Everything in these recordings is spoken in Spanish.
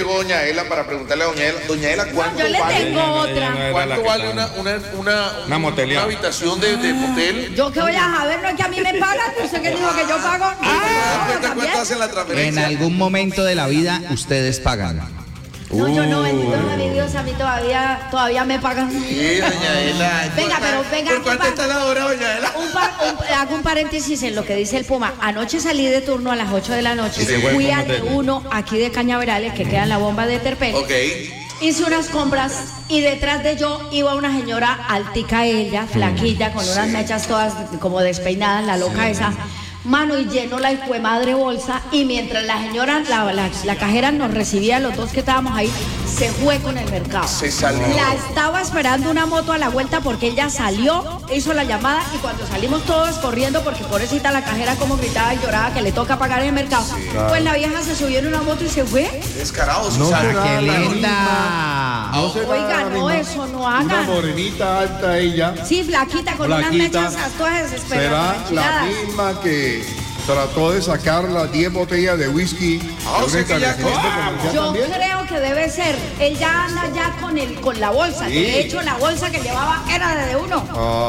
llegó doña Ela para preguntarle a doña Ela, ¿cuánto Yo le vale? tengo otra. ¿Cuánto vale una motelía? una habitación de motel? Yo que voy a saber, no es que a mí me pagan, no sé qué dijo que yo pago. ¿Cuánto hacen la En transferencia? algún momento de la vida ustedes pagan. No, yo no, bendito sea mi Dios, a mí todavía me pagan. Sí, doña Ela. Venga, pero venga. ¿Por cuánto está la hora, doña Ela? Hago un paréntesis en lo que dice el Puma. Anoche salí de turno a las 8 de la noche. Sí, fue Fui al al motel. uno aquí de Cañaverales, que queda en la bomba de Terpel. Ok. Hice unas compras y detrás de yo iba una señora altica ella, flaquilla, con unas mechas todas como despeinadas, la loca esa. Mano, y lleno la madre bolsa, y mientras la señora, la cajera nos recibía, los dos que estábamos ahí, se fue con el mercado. Se salió. La estaba esperando una moto a la vuelta porque ella salió, hizo la llamada, y cuando salimos todos corriendo, porque pobrecita la cajera como gritaba y lloraba que le toca pagar el mercado, pues la vieja se subió en una moto y se fue. Descarados. No o sea, será ¡Qué la linda! No será Oiga, la no, misma. eso no Una hagan. morenita alta ella. Sí, flaquita, con unas Flaquita. mechas todas Será la desesperadas. misma que trató de sacar las 10 botellas de whisky Ah, o de un sea que ya- establecimiento comercial Yo también. creo que debe ser. Él ya anda ya con la bolsa. Sí. Que de hecho la bolsa que llevaba era de uno.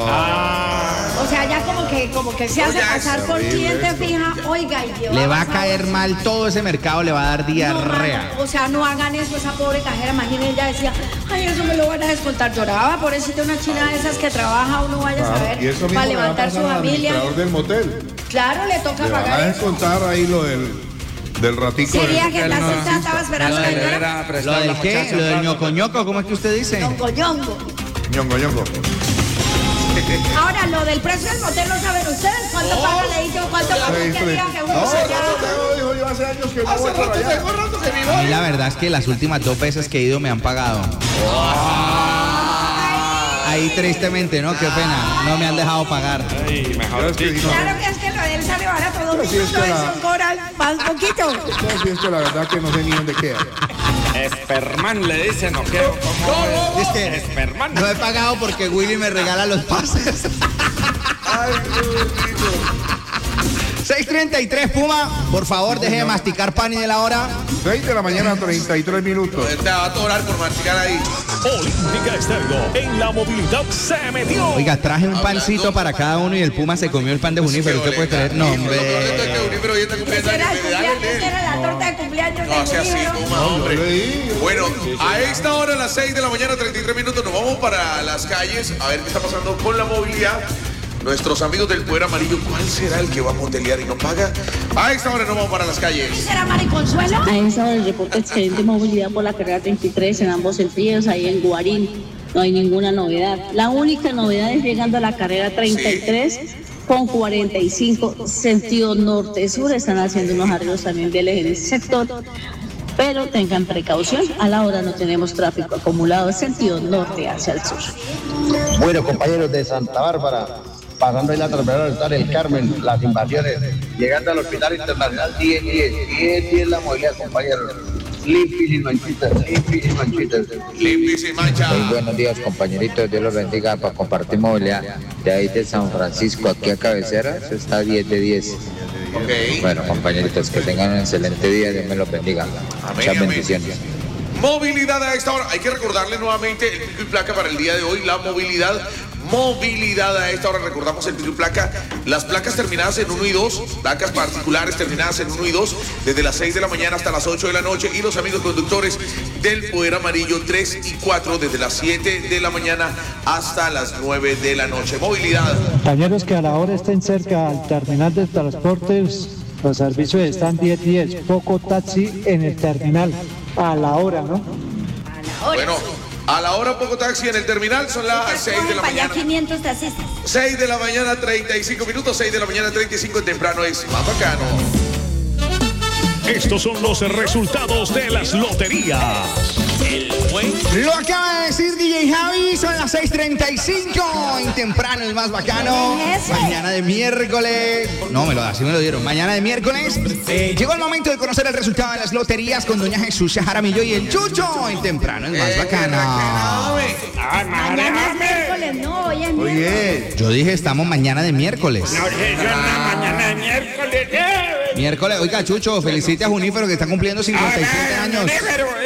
O sea, ya como que se hace Oye, pasar es por horrible cliente esto. fija. Oiga, y lleva. Le va a caer mal todo ese mercado, le va a dar No, diarrea. mano, o sea, no hagan eso, esa pobre cajera. Imagínense, ella decía, ay, eso me lo van a descontar. Lloraba, pobrecita, una china de esas que trabaja, uno vaya a Ah, saber, y eso mismo para le va a levantar su pasar al familia. administrador del motel. Claro, le toca Le van a pagar eso. descontar ahí lo del ratico. Sería que él la no- sentada estaba esperando la señora. Era ¿Lo prestar la del qué? muchacha ¿Lo del un rato. ñoco-ñoco? ¿Cómo es que usted dice? Ñongo, ñongo. Ñongo, ñongo. Ahora, lo del precio del motel, ¿no saben ustedes cuánto paga? Le dije, ¿cuánto paga Sí, usted sí. día que uno No, se rato llama? tengo, dijo yo hace años que no Hace voy para rato, allá. tengo rato que ni A mí voy. la verdad es que las últimas 2 veces que he ido me han pagado. Ahí tristemente, ¿no? Qué pena. No me han dejado pagar. Ay, mejor Pero es que dicho. Claro que es que lo de él sale barato, 2 Pero si es minutos, que la- eso cobra más poquito. No, si es que la verdad que no sé ni dónde queda. Esperman le dicen, ¿o qué? ¿Cómo Es que Esperman. no he pagado porque Willy me regala los pases. Ay, qué bonito. 6:33, Puma. Por favor, deje de masticar pan y de la hora. 6 de la mañana, 33 minutos. Te va a atorar por masticar ahí. Olímpica Estéreo en la movilidad se metió. Oiga, traje un pancito para cada uno y el Puma se comió el pan de Junífer. ¿Usted puede creer? No, hombre. Pero hoy está cumpliendo Esa era años, el dale, cumpleaños, dale. era la torta de cumpleaños No, de sea así, Junífer. Puma, hombre. Yo leí. Bueno, a esta hora, a las 6 de la mañana, 33 minutos, nos vamos para las calles a ver qué está pasando con la movilidad. Nuestros amigos del Poder Amarillo, ¿cuál será el que va a motelear y no paga? A esta hora nos vamos para las calles. ¿Será Mariconsuelo? A esa hora el reporte excelente movilidad por la carrera 33 en ambos sentidos, ahí en Guarín. No hay ninguna novedad. La única novedad es llegando a la carrera 33 con 45 sentido norte-sur. Están haciendo unos arreglos también viales en ese sector. Pero tengan precaución, a la hora no tenemos tráfico acumulado sentido norte hacia el sur. Bueno, compañeros de Santa Bárbara, pasando ahí la transversal del Carmen, las invasiones, llegando al Hospital Internacional 10 la movilidad, compañeros. Limpis y manchitas, limpis y manchitas. Limpis y mancha. Muy buenos días, compañeritos, Dios los bendiga para compartir movilidad. De ahí de San Francisco aquí a Cabecera, eso está 10 de 10. Ok. Bueno, compañeritos, que tengan un excelente día, Dios me los bendiga. Muchas amén. bendiciones. Movilidad a esta hora. Hay que recordarle nuevamente el pico y placa para el día de hoy. La movilidad a esta hora. Recordamos el pico y placa. Las placas terminadas en 1 y 2. Placas particulares terminadas en 1 y 2. Desde las 6 de la mañana hasta las 8 de la noche. Y los amigos conductores del Poder Amarillo 3 y 4. Desde las 7 de la mañana hasta las 9 de la noche. Movilidad. Compañeros que a la hora estén cerca al terminal de transportes, los servicios están 10-10, poco taxi en el terminal, a la hora, ¿no? Bueno, a la hora poco taxi en el terminal son las 6 de la Para allá mañana. 500 taxistas. 6 de la mañana, 35 minutos. 6 de la mañana, 35 en temprano es más bacano. Estos son los resultados de las loterías. El buen Lo acaba de decir DJ Javi, son las 6:35. En temprano, el más bacano. Mañana de miércoles. No, me lo da, sí me lo dieron. Mañana de miércoles. Llegó el momento de conocer el resultado de las loterías con doña Jesús Jaramillo y el Chucho. En temprano, el más bacano. Mañana es miércoles, no, hoy es miércoles. Oye, Yo dije, estamos mañana de miércoles. Mañana de miércoles. Miércoles, oiga, Chucho, felicite a Junífero que está cumpliendo 57 años. Pero